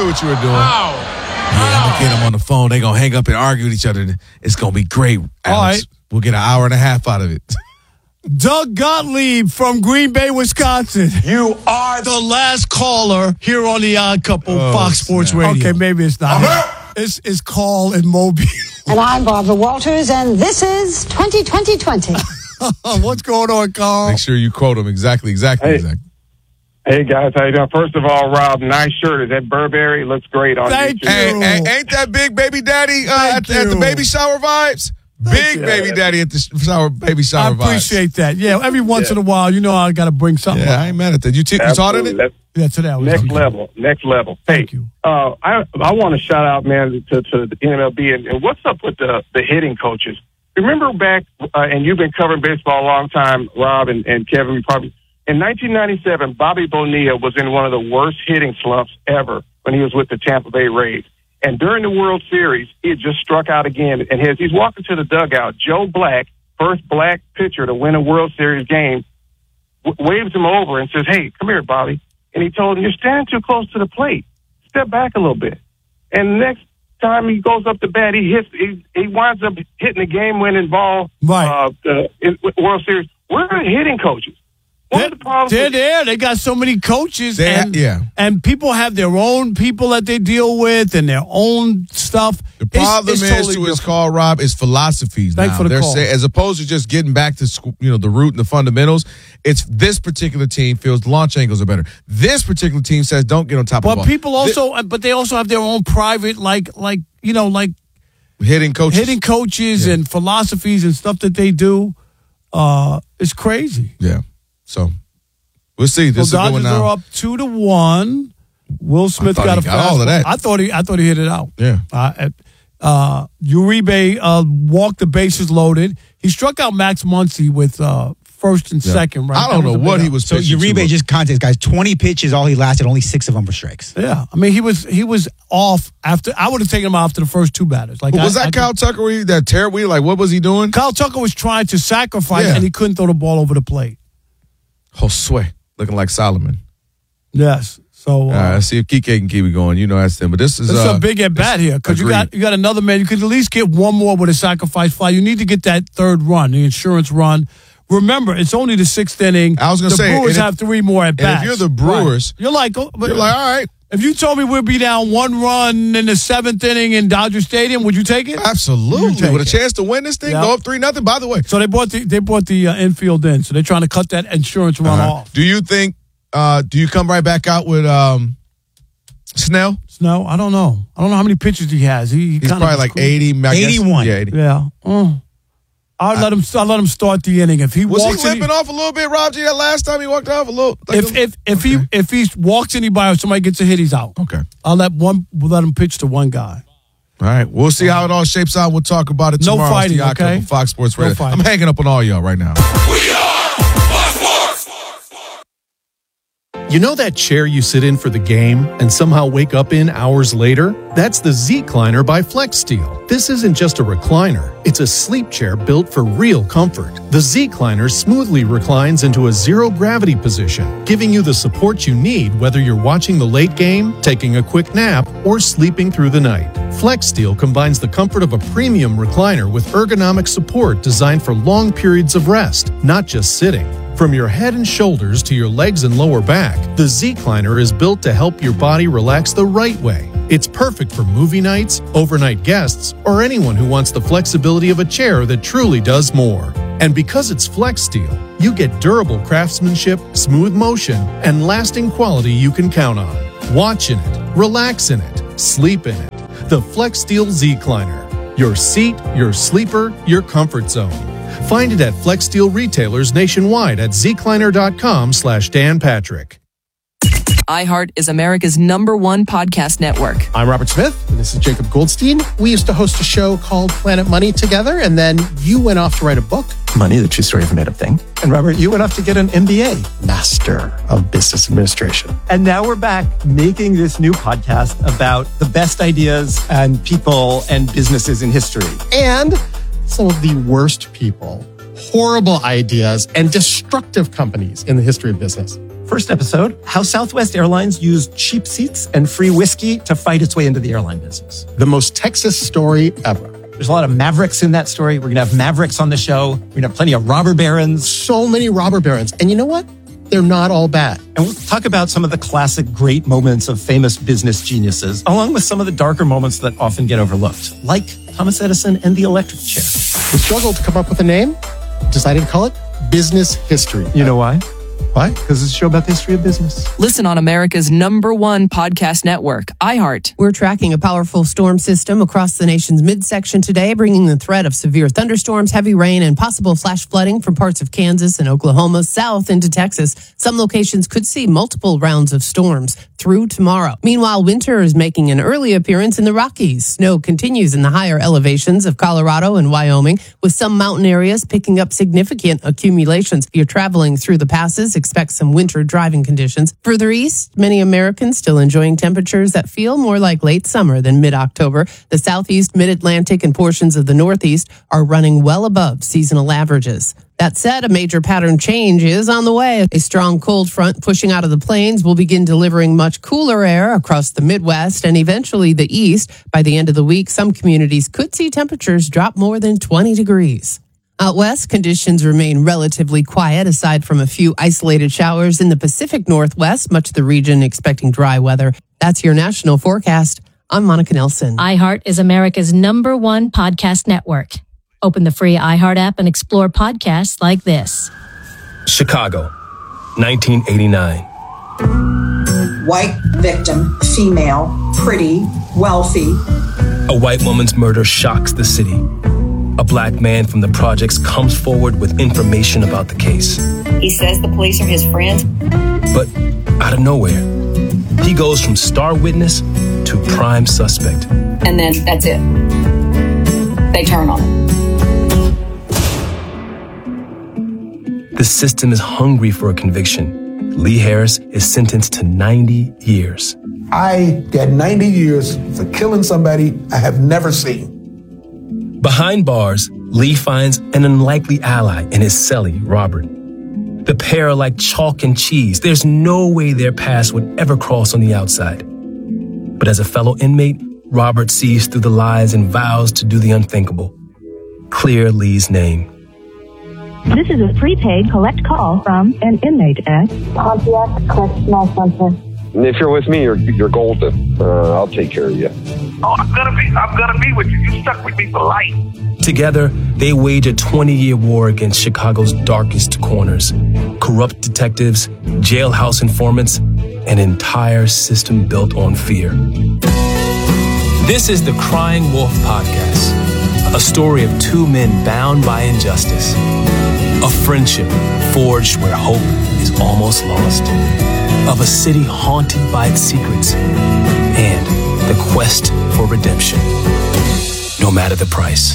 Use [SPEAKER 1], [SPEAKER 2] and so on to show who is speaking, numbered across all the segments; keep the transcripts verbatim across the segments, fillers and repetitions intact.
[SPEAKER 1] knew what you were doing.
[SPEAKER 2] Wow.
[SPEAKER 1] Yeah, I'm going to get them on the phone. They're going to hang up and argue with each other. It's going to be great, Alex.
[SPEAKER 3] All right.
[SPEAKER 1] We'll get an hour and a half out of it.
[SPEAKER 3] Doug Gottlieb from Green Bay, Wisconsin.
[SPEAKER 4] You are the last caller here on the Odd Couple,
[SPEAKER 1] Oh,
[SPEAKER 4] Fox Sports
[SPEAKER 1] snap.
[SPEAKER 4] Radio.
[SPEAKER 3] Okay, maybe it's not. It's, it's Call in Mobile.
[SPEAKER 5] And I'm Barbara Walters, and this is twenty twenty twenty.
[SPEAKER 3] What's going on, Carl?
[SPEAKER 1] Make sure you quote them exactly, exactly,
[SPEAKER 6] Hey.
[SPEAKER 1] exactly.
[SPEAKER 6] Hey, guys, how you doing? First of all, Rob, nice shirt. Is that Burberry? It looks great on
[SPEAKER 3] Thank
[SPEAKER 6] you.
[SPEAKER 3] you.
[SPEAKER 1] Hey, hey, ain't that big baby daddy uh,
[SPEAKER 3] Thank
[SPEAKER 1] at, the- at the
[SPEAKER 3] you.
[SPEAKER 1] baby shower vibes? Big
[SPEAKER 6] you.
[SPEAKER 1] baby daddy at the shower, baby shower
[SPEAKER 3] I
[SPEAKER 1] vibes.
[SPEAKER 3] appreciate that. Yeah, every once in a while, you know I got to bring something
[SPEAKER 1] Yeah,
[SPEAKER 3] up.
[SPEAKER 1] I ain't mad at that. You, t- you taught in it?
[SPEAKER 6] That's
[SPEAKER 3] Yeah, today I was
[SPEAKER 6] next
[SPEAKER 3] okay.
[SPEAKER 6] level. Next level.
[SPEAKER 3] Thank
[SPEAKER 6] hey,
[SPEAKER 3] you.
[SPEAKER 6] Uh, I I want to shout out, man, to, to the N M L B. And, and what's up with the, the hitting coaches? Remember back, uh, and you've been covering baseball a long time, Rob and, and Kevin, you probably. In nineteen ninety-seven, Bobby Bonilla was in one of the worst hitting slumps ever when he was with the Tampa Bay Rays. And during the World Series, he had just struck out again. And as he's walking to the dugout, Joe Black, first black pitcher to win a World Series game, w- waves him over and says, "Hey, come here, Bobby." And he told him, "You're standing too close to the plate. Step back a little bit." And next time he goes up to bat, he hits. He, he winds up hitting the game-winning ball.
[SPEAKER 3] Right.
[SPEAKER 6] Uh, uh, in World Series. We're hitting coaches. One
[SPEAKER 3] They're,
[SPEAKER 6] of the problems
[SPEAKER 3] they're
[SPEAKER 6] with-
[SPEAKER 3] there. They got so many coaches.
[SPEAKER 1] They ha-
[SPEAKER 3] and,
[SPEAKER 1] yeah.
[SPEAKER 3] and people have their own people that they deal with and their own stuff.
[SPEAKER 1] The problem
[SPEAKER 3] It's- it's
[SPEAKER 1] is
[SPEAKER 3] totally
[SPEAKER 1] to his
[SPEAKER 3] different.
[SPEAKER 1] call, Rob, is philosophies
[SPEAKER 3] Thanks
[SPEAKER 1] now.
[SPEAKER 3] for the
[SPEAKER 1] They're
[SPEAKER 3] call.
[SPEAKER 1] say, as opposed to just getting back to sc- you know the root and the fundamentals. It's this particular team feels the launch angles are better. This particular team says don't get on top of the
[SPEAKER 3] But
[SPEAKER 1] ball.
[SPEAKER 3] people also, but they also have their own private, like, like you know, like
[SPEAKER 1] Thi- hitting coaches.
[SPEAKER 3] hitting coaches
[SPEAKER 1] Yeah.
[SPEAKER 3] and philosophies and stuff that they do. Uh, it's crazy.
[SPEAKER 1] Yeah. So we'll see. This
[SPEAKER 3] So
[SPEAKER 1] is a good one
[SPEAKER 3] Dodgers
[SPEAKER 1] now.
[SPEAKER 3] are up two to one. Will Smith
[SPEAKER 1] thought
[SPEAKER 3] got
[SPEAKER 1] he
[SPEAKER 3] a
[SPEAKER 1] got all of
[SPEAKER 3] fastball.
[SPEAKER 1] that.
[SPEAKER 3] I thought he, I thought he hit it out.
[SPEAKER 1] Yeah.
[SPEAKER 3] Uh, uh, Uribe uh, walked the bases loaded. He struck out Max Muncy with uh, first and
[SPEAKER 1] Yeah.
[SPEAKER 3] second. Right,
[SPEAKER 1] I don't
[SPEAKER 3] That was
[SPEAKER 1] know
[SPEAKER 3] a
[SPEAKER 1] what
[SPEAKER 3] big
[SPEAKER 1] he
[SPEAKER 3] out.
[SPEAKER 1] was
[SPEAKER 7] So
[SPEAKER 1] pitching to.
[SPEAKER 7] Uribe just context, guys. twenty pitches, all he lasted. Only six of them were strikes.
[SPEAKER 3] Yeah, I mean he was he was off after. I would have taken him out after the first two batters. Like
[SPEAKER 1] was
[SPEAKER 3] I,
[SPEAKER 1] that
[SPEAKER 3] I,
[SPEAKER 1] Kyle Tucker? Where he- That tear wheel? Like what was he doing?
[SPEAKER 3] Kyle Tucker was trying to sacrifice
[SPEAKER 1] Yeah.
[SPEAKER 3] and he couldn't throw the ball over the plate.
[SPEAKER 1] Josue looking like Solomon.
[SPEAKER 3] Yes. So uh,
[SPEAKER 1] All right, let's see if Kike can keep it going. You know that's them. But this is
[SPEAKER 3] this is
[SPEAKER 1] uh,
[SPEAKER 3] a big at bat here because you
[SPEAKER 1] agreed.
[SPEAKER 3] got you got another man. You could at least get one more with a sacrifice fly. You need to get that third run, the insurance run. Remember, it's only the sixth inning.
[SPEAKER 1] I was gonna
[SPEAKER 3] the
[SPEAKER 1] say,
[SPEAKER 3] Brewers
[SPEAKER 1] and if-
[SPEAKER 3] have three more at bats.
[SPEAKER 1] if you're the Brewers,
[SPEAKER 3] you're like, oh, but
[SPEAKER 1] You're like, all right,
[SPEAKER 3] if you told me we'd be down one run in the seventh inning in Dodger Stadium, would you take it? You
[SPEAKER 1] absolutely
[SPEAKER 3] take
[SPEAKER 1] with a
[SPEAKER 3] it.
[SPEAKER 1] chance to win this thing,
[SPEAKER 3] Yeah.
[SPEAKER 1] go up three nothing. By the way,
[SPEAKER 3] So they brought the they brought the uh, infield in. So they're trying to cut that insurance run
[SPEAKER 1] uh-huh.
[SPEAKER 3] off.
[SPEAKER 1] do you think? Uh, do you come right back out with um, Snell?
[SPEAKER 3] No, I don't know. I don't know how many pitches he has. He, he
[SPEAKER 1] He's
[SPEAKER 3] kinda
[SPEAKER 1] probably like
[SPEAKER 3] was-
[SPEAKER 1] eighty. I guess.
[SPEAKER 7] eighty-one.
[SPEAKER 1] Yeah, eighty.
[SPEAKER 3] Yeah. Oh. I'll let him. I'll let him start the inning. If he
[SPEAKER 1] Was
[SPEAKER 3] walks
[SPEAKER 1] he
[SPEAKER 3] any-
[SPEAKER 1] limping off a little bit, Rob G? That last time he walked off a little. Like
[SPEAKER 3] if
[SPEAKER 1] a-
[SPEAKER 3] if if he if he walks anybody or somebody gets a hit, he's out.
[SPEAKER 1] okay.
[SPEAKER 3] I'll let one. We'll let him pitch to one guy.
[SPEAKER 1] All right, we'll see how it all shapes out. We'll talk about it
[SPEAKER 3] No
[SPEAKER 1] tomorrow. It's
[SPEAKER 3] fighting,
[SPEAKER 1] the Odd
[SPEAKER 3] okay?
[SPEAKER 1] Couple, Fox Sports
[SPEAKER 3] No
[SPEAKER 1] Radio.
[SPEAKER 3] fighting.
[SPEAKER 1] I'm hanging up on all y'all right now.
[SPEAKER 2] We are Fox Sports.
[SPEAKER 8] You know that chair you sit in for the game and somehow wake up in hours later? That's the Z-Cliner by FlexSteel. This isn't just a recliner. It's a sleep chair built for real comfort. The Z-Cliner smoothly reclines into a zero-gravity position, giving you the support you need whether you're watching the late game, taking a quick nap, or sleeping through the night. FlexSteel combines the comfort of a premium recliner with ergonomic support designed for long periods of rest, not just sitting. From your head and shoulders to your legs and lower back, the Z-Cliner is built to help your body relax the right way. It's perfect for movie nights, overnight guests, or anyone who wants the flexibility of a chair that truly does more. And because it's FlexSteel, you get durable craftsmanship, smooth motion, and lasting quality you can count on. Watch in it, relax in it, sleep in it. The FlexSteel Z-Cliner. Your seat, your sleeper, your comfort zone. Find it at FlexSteel retailers nationwide at zcliner.com slash Dan Patrick.
[SPEAKER 9] iHeart is America's number one podcast network.
[SPEAKER 10] I'm Robert Smith, and this is Jacob Goldstein. We used to host a show called Planet Money together, and then you went off to write a book.
[SPEAKER 11] Money, the true story of a made-up thing. And Robert, you went off to get an M B A, Master of Business Administration. And now we're back making this new podcast about the best ideas and people and businesses in history.
[SPEAKER 10] And some of the worst people, horrible ideas, and destructive companies in the history of business.
[SPEAKER 11] First episode, how Southwest Airlines used cheap seats and free whiskey to fight its way into the airline business.
[SPEAKER 10] The most Texas story ever.
[SPEAKER 11] There's a lot of Mavericks in that story. We're going to have Mavericks on the show. We're going to have plenty of robber barons.
[SPEAKER 10] So many robber barons. And you know what? They're not all bad.
[SPEAKER 11] And we'll talk about some of the classic great moments of famous business geniuses, along with some of the darker moments that often get overlooked, like Thomas Edison and the electric chair.
[SPEAKER 10] We struggled to come up with a name, decided to call it Business History.
[SPEAKER 11] You know why?
[SPEAKER 10] Why?
[SPEAKER 11] Because it's a show about the history of business.
[SPEAKER 9] Listen on America's number one podcast network, iHeart.
[SPEAKER 12] We're tracking a powerful storm system across the nation's midsection today, bringing the threat of severe thunderstorms, heavy rain, and possible flash flooding from parts of Kansas and Oklahoma south into Texas. Some locations could see multiple rounds of storms through tomorrow. Meanwhile, winter is making an early appearance in the Rockies. Snow continues in the higher elevations of Colorado and Wyoming, with some mountain areas picking up significant accumulations. If you're traveling through the passes, expect some winter driving conditions. Further east, many Americans still enjoying temperatures that feel more like late summer than mid-October. The southeast, mid-Atlantic, and portions of the northeast are running well above seasonal averages. That said, a major pattern change is on the way. A strong cold front pushing out of the plains will begin delivering much cooler air across the Midwest and eventually the East. By the end of the week, some communities could see temperatures drop more than twenty degrees. Out west, conditions remain relatively quiet aside from a few isolated showers in the Pacific Northwest, much of the region expecting dry weather. That's your national forecast. I'm Monica Nelson.
[SPEAKER 13] iHeart is America's number one podcast network. Open the free iHeart app and explore podcasts like this.
[SPEAKER 14] Chicago, nineteen eighty-nine.
[SPEAKER 15] White victim, female, pretty, wealthy.
[SPEAKER 14] A white woman's murder shocks the city. A black man from the projects comes forward with information about the case.
[SPEAKER 16] He says the police are his friends.
[SPEAKER 14] But out of nowhere, he goes from star witness to prime suspect.
[SPEAKER 16] And then that's it. They turn on him.
[SPEAKER 14] The system is hungry for a conviction. Lee Harris is sentenced to ninety years.
[SPEAKER 17] I got ninety years for killing somebody I have never seen.
[SPEAKER 14] Behind bars, Lee finds an unlikely ally in his cellie, Robert. The pair are like chalk and cheese. There's no way their paths would ever cross on the outside. But as a fellow inmate, Robert sees through the lies and vows to do the unthinkable. Clear Lee's name.
[SPEAKER 18] This is a prepaid collect call from an inmate at Pontiac Correctional Center.
[SPEAKER 19] If you're with me, you're you're golden. Uh, I'll take care of you.
[SPEAKER 20] Oh, I'm gonna be, I'm gonna be with you. You stuck with me for life.
[SPEAKER 14] Together, they wage a twenty-year war against Chicago's darkest corners. Corrupt detectives, jailhouse informants, an entire system built on fear. This is the Crying Wolf Podcast, a story of two men bound by injustice, a friendship forged where hope is almost lost, of a city haunted by its secrets, and the quest for redemption, no matter the price.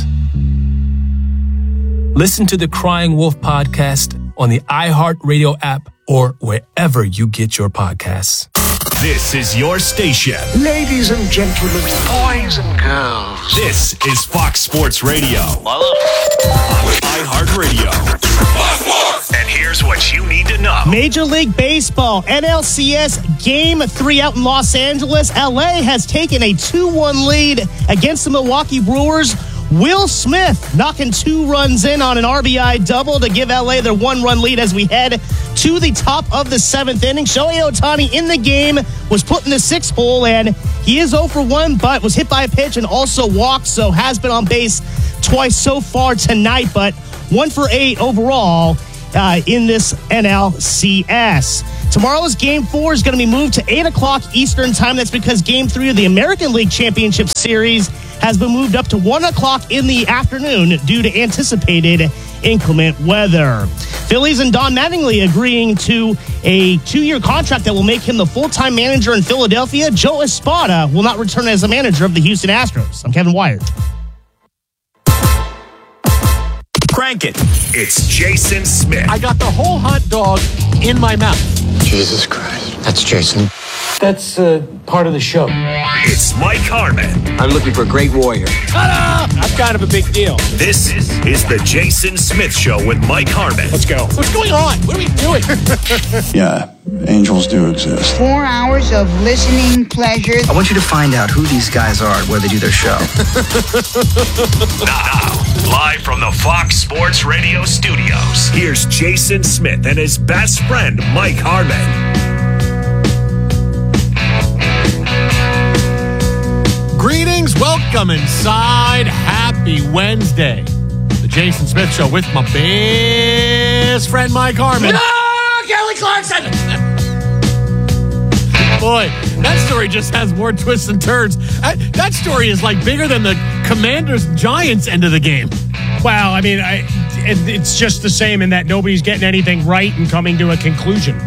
[SPEAKER 14] Listen to the Crying Wolf Podcast on the iHeartRadio app or wherever you get your podcasts.
[SPEAKER 21] This is your station.
[SPEAKER 22] Ladies and gentlemen, boys and girls.
[SPEAKER 21] This is Fox Sports Radio. iHeartRadio. Fox Sports. And here's what you need to know.
[SPEAKER 23] Major League Baseball, N L C S Game three out in Los Angeles. L A has taken a two one lead against the Milwaukee Brewers. Will Smith knocking two runs in on an R B I double to give L A their one-run lead as we head to the top of the seventh inning. Shohei Ohtani in the game was put in the sixth hole, and he is oh for one, but was hit by a pitch and also walked, so has been on base twice so far tonight, but one for eight overall uh, in this N L C S. Tomorrow's Game four is going to be moved to eight o'clock Eastern Time. That's because Game three of the American League Championship Series has been moved up to one o'clock in the afternoon due to anticipated inclement weather. Phillies and Don Mattingly agreeing to a two-year contract that will make him the full-time manager in Philadelphia. Joe Espada will not return as a manager of the Houston Astros. I'm Kevin Wyatt.
[SPEAKER 21] Crank it. It's Jason Smith.
[SPEAKER 10] I got the whole hot dog in my mouth.
[SPEAKER 24] Jesus Christ. That's Jason.
[SPEAKER 4] That's uh, part of the show.
[SPEAKER 21] It's Mike Harmon.
[SPEAKER 5] I'm looking for a great warrior.
[SPEAKER 4] Ta-da! I'm kind of a big deal.
[SPEAKER 21] This is the Jason Smith Show with Mike Harmon.
[SPEAKER 4] Let's go. What's going on? What are we doing?
[SPEAKER 6] Yeah, angels do exist.
[SPEAKER 24] Four hours of listening pleasure.
[SPEAKER 5] I want you to find out who these guys are and where they do their show.
[SPEAKER 21] Now, live from the Fox Sports Radio studios, here's Jason Smith and his best friend, Mike Harmon.
[SPEAKER 3] Greetings, welcome inside. Happy Wednesday. The Jason Smith Show with my best friend, Mike Harmon.
[SPEAKER 4] No, Kelly Clarkson!
[SPEAKER 3] Boy, that story just has more twists and turns. That, that story is like bigger than the Commanders-Giants end of the game.
[SPEAKER 23] Well, I mean, I, it, it's just the same in that nobody's getting anything right and coming to a conclusion.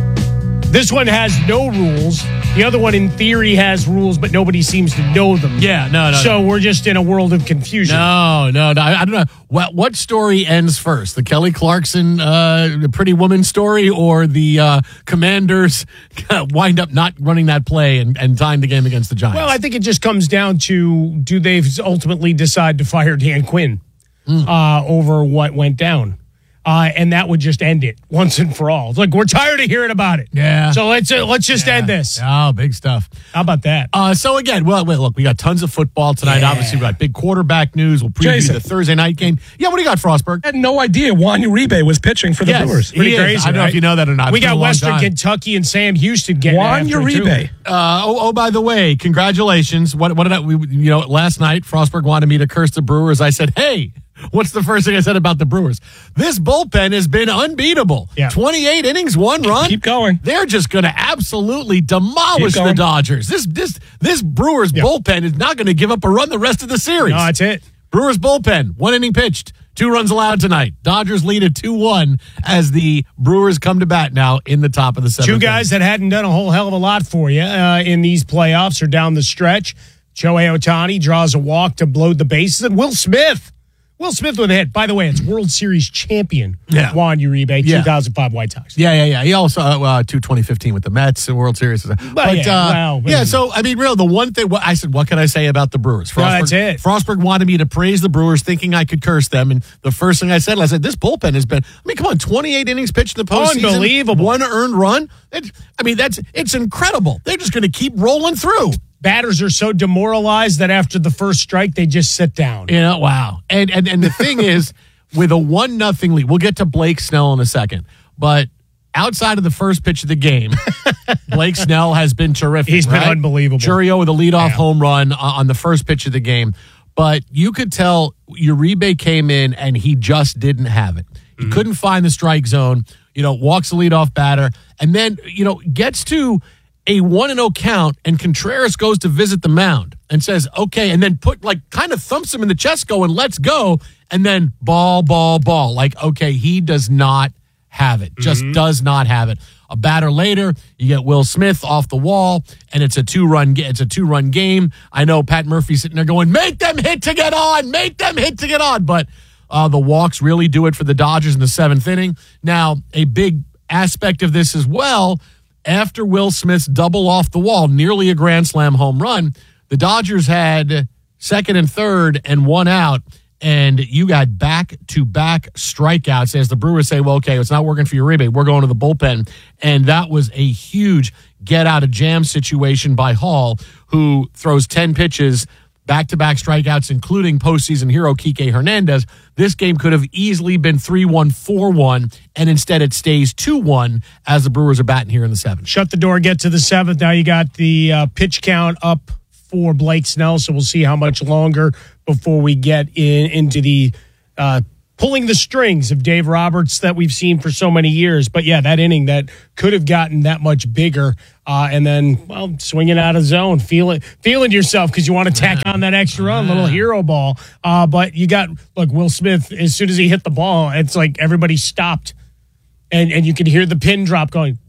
[SPEAKER 23] This one has no rules. The other one, in theory, has rules, but nobody seems to know them.
[SPEAKER 3] Yeah, no, no.
[SPEAKER 23] So
[SPEAKER 3] no.
[SPEAKER 23] we're just in a world of confusion.
[SPEAKER 3] No, no, no. I, I don't know. What what story ends first? The Kelly Clarkson uh, Pretty Woman story, or the uh, Commanders wind up not running that play and, and tying the game against the Giants?
[SPEAKER 23] Well, I think it just comes down to, do they ultimately decide to fire Dan Quinn mm. uh, over what went down? Uh, and that would just end it once and for all. It's like, we're tired of hearing about it.
[SPEAKER 3] Yeah.
[SPEAKER 23] So let's uh, let's just
[SPEAKER 3] yeah.
[SPEAKER 23] end this.
[SPEAKER 3] Oh, big stuff.
[SPEAKER 23] How about that?
[SPEAKER 3] Uh, so again, well, wait, look, we got tons of football tonight.
[SPEAKER 23] Yeah.
[SPEAKER 3] Obviously, we got big quarterback news. We'll preview
[SPEAKER 25] Jason.
[SPEAKER 3] the Thursday night game. Yeah, what do you got, Frostberg?
[SPEAKER 25] I had no idea Juan Uribe was pitching for the
[SPEAKER 3] yes,
[SPEAKER 25] Brewers.
[SPEAKER 23] Pretty
[SPEAKER 3] he
[SPEAKER 23] crazy,
[SPEAKER 3] is. I don't know
[SPEAKER 23] right?
[SPEAKER 3] if you know that or not.
[SPEAKER 23] We
[SPEAKER 3] It's been
[SPEAKER 23] got
[SPEAKER 3] a long
[SPEAKER 23] Western
[SPEAKER 3] time.
[SPEAKER 23] Kentucky and Sam Houston getting
[SPEAKER 25] Juan
[SPEAKER 23] after it,
[SPEAKER 25] Uribe.
[SPEAKER 23] too.
[SPEAKER 3] Uh, oh, oh, by the way, congratulations. What, what did I, we, you know, last night, Frostberg wanted me to curse the Brewers. I said, hey, what's the first thing I said about the Brewers? This bullpen has been unbeatable.
[SPEAKER 23] Yeah.
[SPEAKER 3] twenty-eight innings, one run.
[SPEAKER 25] Keep going.
[SPEAKER 3] They're just going to absolutely demolish
[SPEAKER 25] Keep
[SPEAKER 3] the
[SPEAKER 25] going.
[SPEAKER 3] Dodgers. This this this Brewers
[SPEAKER 23] Yeah.
[SPEAKER 3] bullpen is not going to give up a run the rest of the series.
[SPEAKER 23] No, that's it.
[SPEAKER 3] Brewers bullpen, one inning pitched, two runs allowed tonight. Dodgers lead at two one as the Brewers come to bat now in the top of the seventh.
[SPEAKER 23] Two guys that hadn't done a whole hell of a lot for you uh, in these playoffs are down the stretch. Shohei Ohtani draws a walk to blow the bases, and Will Smith. Will Smith with a hit. By the way, it's World Series champion
[SPEAKER 3] Yeah.
[SPEAKER 23] Juan Uribe,
[SPEAKER 3] Yeah.
[SPEAKER 23] two thousand five White Sox.
[SPEAKER 3] Yeah, yeah, yeah. He also uh, uh, two twenty fifteen with the Mets and World Series. But,
[SPEAKER 23] yeah,
[SPEAKER 3] uh,
[SPEAKER 23] well,
[SPEAKER 3] yeah. So I mean, real the one thing what, I said, what can I say about the Brewers?
[SPEAKER 23] No, that's it.
[SPEAKER 3] Frostberg wanted me to praise the Brewers, thinking I could curse them, and the first thing I said, I said, this bullpen has been. I mean, come on, twenty-eight innings pitched in the postseason,
[SPEAKER 23] Unbelievable.
[SPEAKER 3] one earned run. It, I mean, that's it's incredible. They're just going to keep rolling through.
[SPEAKER 23] Batters are so demoralized that after the first strike, they just sit down.
[SPEAKER 3] You know, wow. And and and the thing is, with a one nothing lead, we'll get to Blake Snell in a second, but outside of the first pitch of the game, Blake Snell has been terrific.
[SPEAKER 23] He's been
[SPEAKER 3] right?
[SPEAKER 23] unbelievable.
[SPEAKER 3] Churio with a leadoff
[SPEAKER 23] Yeah.
[SPEAKER 3] home run uh, on the first pitch of the game, but you could tell Uribe came in and he just didn't have it. He
[SPEAKER 23] Mm-hmm.
[SPEAKER 3] couldn't find the strike zone. You know, walks the leadoff batter, and then you know gets to a one and oh count, and Contreras goes to visit the mound and says, okay, and then put like kind of thumps him in the chest going, let's go. And then ball, ball, ball. Like, okay, he does not have it. Just
[SPEAKER 23] Mm-hmm.
[SPEAKER 3] does not have it. A batter later, you get Will Smith off the wall, and it's a two-run ga- it's a two-run game. I know Pat Murphy's sitting there going, make them hit to get on, make them hit to get on. But uh, the walks really do it for the Dodgers in the seventh inning. Now, a big aspect of this as well, after Will Smith's double off the wall, nearly a grand slam home run, the Dodgers had second and third and one out, and you got back-to-back strikeouts as the Brewers say, well, okay, it's not working for Uribe. We're going to the bullpen. And that was a huge get-out-of-jam situation by Hall, who throws ten pitches, back-to-back strikeouts, including postseason hero Kike Hernandez. This game could have easily been three one, four one, and instead it stays two one as the Brewers are batting here in the seventh.
[SPEAKER 23] Shut the door, get to the seventh. Now you got the uh, pitch count up for Blake Snell, so we'll see how much longer before we get in into the uh, pulling the strings of Dave Roberts that we've seen for so many years. But yeah, that inning that could have gotten that much bigger, uh, and then well, swinging out of zone, feeling feeling yourself because you want to tack on that extra run, little hero ball. Uh, but you got look, Will Smith. As soon as he hit the ball, it's like everybody stopped, and and you could hear the pin drop going. Wait,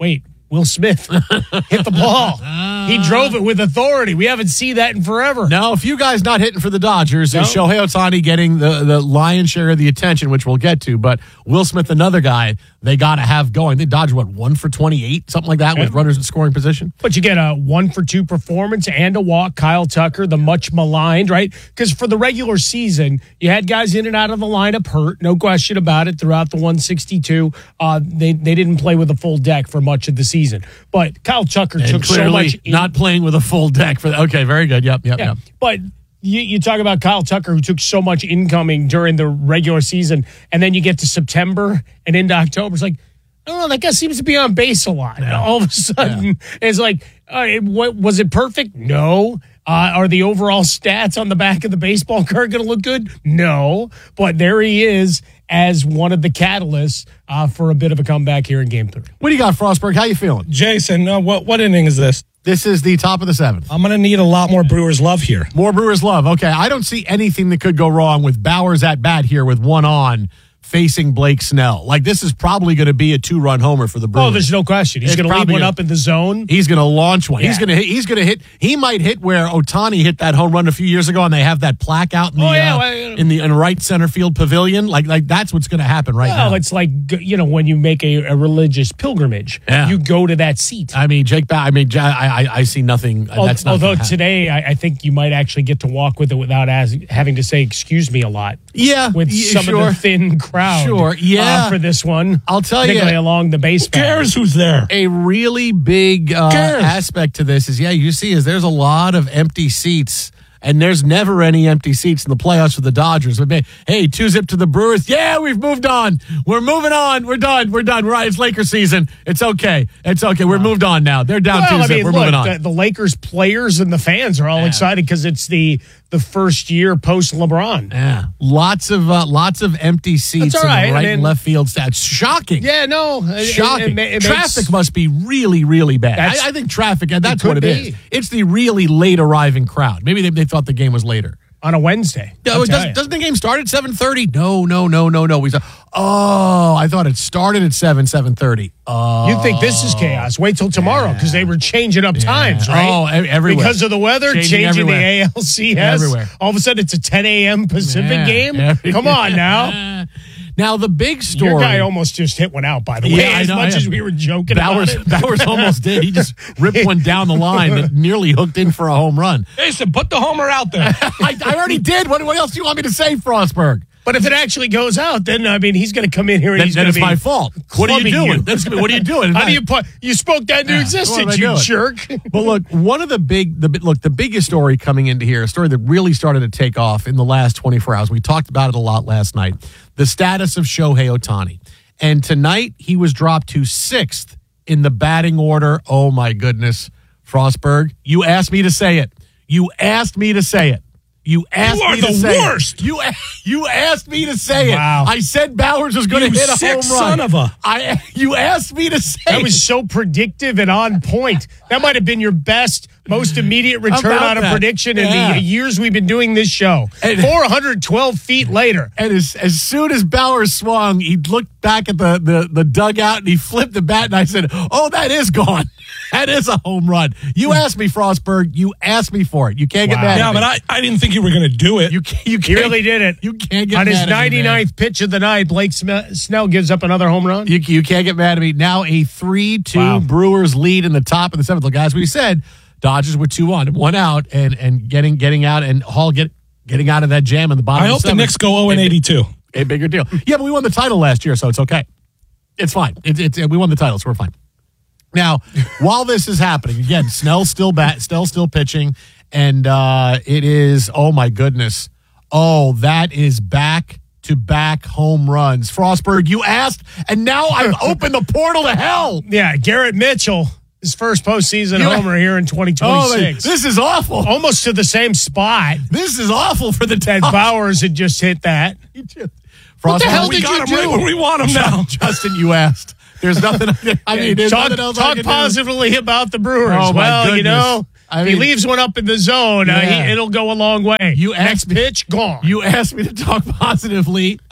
[SPEAKER 23] Will Smith hit the ball. He drove it with authority. We haven't seen that in forever.
[SPEAKER 3] No, a few guys not hitting for the Dodgers.
[SPEAKER 23] No.
[SPEAKER 3] And Shohei Ohtani getting the, the lion's share of the attention, which we'll get to. But Will Smith, another guy they got to have going. They Dodgers, what, one for twenty-eight, something like that, yeah. with runners in scoring position?
[SPEAKER 23] But you get a one for two performance and a walk. Kyle Tucker, the much maligned, right? Because for the regular season, you had guys in and out of the lineup hurt, no question about it, throughout the one sixty-two. Uh, they, they didn't play with a full deck for much of the season. But Kyle Tucker
[SPEAKER 3] and
[SPEAKER 23] took so much.
[SPEAKER 3] In- not playing with a full deck. for Okay, very good. Yep, yep,
[SPEAKER 23] yeah.
[SPEAKER 3] yep.
[SPEAKER 23] But you, you talk about Kyle Tucker, who took so much incoming during the regular season, and then you get to September and into October. It's like, I don't know, that guy seems to be on base a lot. Yeah. All of a sudden, yeah. it's like, uh, it, what, was it perfect? No. Uh, are the overall stats on the back of the baseball card going to look good? No. But there he is as one of the catalysts uh, for a bit of a comeback here in Game three.
[SPEAKER 3] What do you got, Frostberg? How you feeling?
[SPEAKER 25] Jason, uh, what, what inning is this?
[SPEAKER 3] This is the top of the seventh.
[SPEAKER 25] I'm going to need a lot more Brewers love here.
[SPEAKER 3] More Brewers love. Okay, I don't see anything that could go wrong with Bowers at bat here with one on, facing Blake Snell. Like, this is probably going to be a two-run homer for the Brewers.
[SPEAKER 23] Oh, there's no question. He's going to leave one
[SPEAKER 3] gonna,
[SPEAKER 23] up in the zone.
[SPEAKER 3] He's going to launch one.
[SPEAKER 23] Yeah.
[SPEAKER 3] He's going to hit. He's going to hit. He might hit where Ohtani hit that home run a few years ago, and they have that plaque out in the
[SPEAKER 23] oh, yeah,
[SPEAKER 3] uh,
[SPEAKER 23] well, you know.
[SPEAKER 3] in the in right center field pavilion. Like, like that's what's going to happen right
[SPEAKER 23] well,
[SPEAKER 3] now.
[SPEAKER 23] Well, it's like, you know, when you make a, a religious pilgrimage,
[SPEAKER 3] yeah.
[SPEAKER 23] you go to that seat.
[SPEAKER 3] I mean, Jake. I mean, I I, I see nothing.
[SPEAKER 23] Although,
[SPEAKER 3] that's not
[SPEAKER 23] although today, I, I think you might actually get to walk with it without as, having to say "excuse me" a lot.
[SPEAKER 3] Yeah,
[SPEAKER 23] with
[SPEAKER 3] yeah,
[SPEAKER 23] some
[SPEAKER 3] sure.
[SPEAKER 23] of the thin crowd.
[SPEAKER 3] Sure, yeah.
[SPEAKER 23] Uh, for this one,
[SPEAKER 3] I'll tell you,
[SPEAKER 23] particularly along the base.
[SPEAKER 25] Who cares who's there?
[SPEAKER 3] A really big uh, aspect to this is, yeah, you see, is there's a lot of empty seats. And there's never any empty seats in the playoffs for the Dodgers. Hey, two zip to the Brewers. Yeah, we've moved on. We're moving on. We're done. We're done. Right. It's Lakers season. It's okay. It's okay. We're moved on now. They're down
[SPEAKER 23] well,
[SPEAKER 3] two zip.
[SPEAKER 23] I mean,
[SPEAKER 3] We're
[SPEAKER 23] look,
[SPEAKER 3] moving on.
[SPEAKER 23] The, the Lakers players and the fans are all
[SPEAKER 3] yeah.
[SPEAKER 23] excited because it's the the first year post LeBron.
[SPEAKER 3] Yeah, lots of uh, lots of empty seats
[SPEAKER 23] That's all right.
[SPEAKER 3] in the right
[SPEAKER 23] I mean,
[SPEAKER 3] and left field stats. Shocking.
[SPEAKER 23] Yeah, no,
[SPEAKER 3] shocking.
[SPEAKER 23] It, it, it
[SPEAKER 3] traffic
[SPEAKER 23] makes,
[SPEAKER 3] must be really, really bad. I, I think traffic. That's what it
[SPEAKER 23] be.
[SPEAKER 3] is. It's the really late arriving crowd. Maybe they, they thought the game was later.
[SPEAKER 23] On a Wednesday.
[SPEAKER 3] No, does, doesn't the game start at seven thirty? No, no, no, no, no. We saw, oh, I thought it started at seven, seven thirty. Oh.
[SPEAKER 23] You think this is chaos? Wait till tomorrow because yeah. they were changing up yeah. times, right?
[SPEAKER 3] Oh, everywhere.
[SPEAKER 23] Because of the weather, changing, changing the A L C S.
[SPEAKER 3] Everywhere.
[SPEAKER 23] All of a sudden, it's a ten a.m. Pacific
[SPEAKER 3] yeah.
[SPEAKER 23] game?
[SPEAKER 3] Every-
[SPEAKER 23] Come on now.
[SPEAKER 3] Now, the big story.
[SPEAKER 23] Your guy almost just hit one out, by the way,
[SPEAKER 3] yeah,
[SPEAKER 23] as
[SPEAKER 3] know,
[SPEAKER 23] much as we were joking
[SPEAKER 3] Bowers,
[SPEAKER 23] about it.
[SPEAKER 3] Bowers almost did. He just ripped one down the line that nearly hooked in for a home run.
[SPEAKER 25] Jason, put the homer out there.
[SPEAKER 3] I, I already did. What, what else do you want me to say, Frostberg?
[SPEAKER 23] But if it actually goes out, then, I mean, he's going to come in here and
[SPEAKER 3] then,
[SPEAKER 23] he's
[SPEAKER 3] then
[SPEAKER 23] going to
[SPEAKER 3] it's
[SPEAKER 23] be
[SPEAKER 3] my fault. What are you doing?
[SPEAKER 23] You.
[SPEAKER 3] That's, what are you doing?
[SPEAKER 23] How do you put, you spoke that into yeah, existence, you jerk.
[SPEAKER 3] But look, one of the big, the look, the biggest story coming into here, a story that really started to take off in the last twenty-four hours. We talked about it a lot last night. The status of Shohei Ohtani. And tonight, he was dropped to sixth in the batting order. Oh, my goodness. Frostberg, you asked me to say it. You asked me to say it. You asked
[SPEAKER 25] you are
[SPEAKER 3] me to
[SPEAKER 25] the
[SPEAKER 3] say
[SPEAKER 25] worst.
[SPEAKER 3] It. You you asked me to say
[SPEAKER 23] wow.
[SPEAKER 3] it. I said Bowers was going to hit a
[SPEAKER 25] sick
[SPEAKER 3] home run.
[SPEAKER 25] Son of a.
[SPEAKER 3] I you asked me to say
[SPEAKER 23] that
[SPEAKER 3] it.
[SPEAKER 23] was so predictive and on point. That might have been your best, most immediate return on a that? prediction
[SPEAKER 3] yeah.
[SPEAKER 23] in the years we've been doing this show. And, four hundred twelve feet later,
[SPEAKER 3] and as as soon as Bowers swung, he looked back at the the the dugout and he flipped the bat. And I said, "Oh, that is gone." That is a home run. You asked me, Frostberg. You asked me for it. You can't wow. get mad
[SPEAKER 25] yeah,
[SPEAKER 3] at me.
[SPEAKER 25] Yeah, but I, I didn't think you were going to do it.
[SPEAKER 3] You can't, you can't,
[SPEAKER 23] he really did it.
[SPEAKER 3] You can't get
[SPEAKER 23] on
[SPEAKER 3] mad
[SPEAKER 23] his
[SPEAKER 3] at me,
[SPEAKER 23] ninety-ninth pitch of the night. Blake Snell gives up another home run.
[SPEAKER 3] You, you can't get mad at me. Now a three two
[SPEAKER 23] wow.
[SPEAKER 3] Brewers lead in the top of the seventh. Look, guys, we said Dodgers were two one, one out, and and getting getting out, and Hall get getting out of that jam in the bottom.
[SPEAKER 25] I
[SPEAKER 3] of
[SPEAKER 25] hope
[SPEAKER 3] the,
[SPEAKER 25] the Knicks go zero and eighty-two.
[SPEAKER 3] A bigger deal. Yeah, but we won the title last year, so it's okay. It's fine. It's it's we won the title, so we're fine. Now, while this is happening, again, Snell's still bat, Snell still pitching, and uh, it is, oh my goodness, oh, that is back to back home runs. Frostberg, you asked, and now I've opened the portal to hell.
[SPEAKER 23] Yeah, Garrett Mitchell, his first postseason
[SPEAKER 3] you,
[SPEAKER 23] homer here in twenty twenty-six.
[SPEAKER 3] Oh, this is awful.
[SPEAKER 23] Almost to the same spot.
[SPEAKER 3] This is awful for the
[SPEAKER 23] That Bowers had just hit that.
[SPEAKER 3] Frostberg,
[SPEAKER 23] what the hell
[SPEAKER 3] we
[SPEAKER 23] did
[SPEAKER 3] got
[SPEAKER 23] you
[SPEAKER 3] him
[SPEAKER 23] do?
[SPEAKER 3] right where we want him now. Justin, you asked. There's nothing. I mean, there's
[SPEAKER 23] talk,
[SPEAKER 3] nothing else
[SPEAKER 23] talk
[SPEAKER 3] I can
[SPEAKER 23] positively
[SPEAKER 3] do.
[SPEAKER 23] about the Brewers.
[SPEAKER 3] Oh,
[SPEAKER 23] well, you know,
[SPEAKER 3] I
[SPEAKER 23] if
[SPEAKER 3] mean,
[SPEAKER 23] he leaves one up in the zone,
[SPEAKER 3] yeah.
[SPEAKER 23] uh, he, it'll go a long way.
[SPEAKER 3] You
[SPEAKER 23] Next
[SPEAKER 3] asked me,
[SPEAKER 23] pitch, gone.
[SPEAKER 3] You asked me to talk positively.